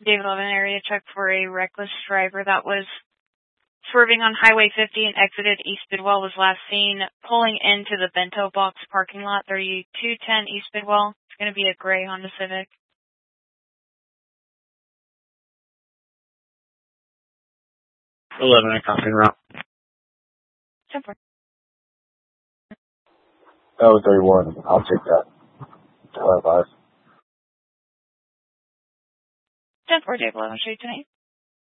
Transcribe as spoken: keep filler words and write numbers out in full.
David eleven area check for a reckless driver that was swerving on Highway fifty and exited East Bidwell, was last seen pulling into the Bento Box parking lot, thirty-two ten East Bidwell. It's going to be a gray Honda Civic. eleven, I copy route. ten four. Oh, thirty-one. I'll take that. five. ten four, David eleven, show you tonight.